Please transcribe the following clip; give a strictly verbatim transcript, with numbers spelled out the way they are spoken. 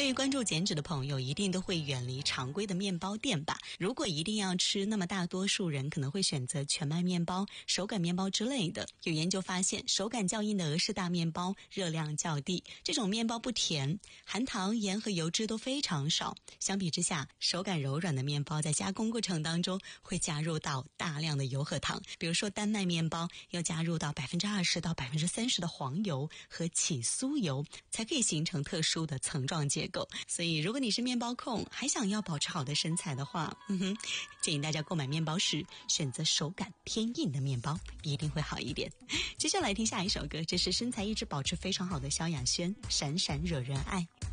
对于关注减脂的朋友，一定都会远离常规的面包店吧？如果一定要吃，那么大多数人可能会选择全麦面包、手擀面包之类的。有研究发现，手擀较硬的俄式大面包热量较低，这种面包不甜，含糖、盐和油脂都非常少。相比之下，手擀柔软的面包在加工过程当中会加入到大量的油和糖，比如说丹麦面包要加入到百分之二十到百分之三十的黄油和起酥油，才可以形成特殊的层状结构。所以如果你是面包控，还想要保持好的身材的话，嗯哼，建议大家购买面包时选择手感偏硬的面包，一定会好一点。接下来听下一首歌，这是身材一直保持非常好的萧亚轩，闪闪惹人爱。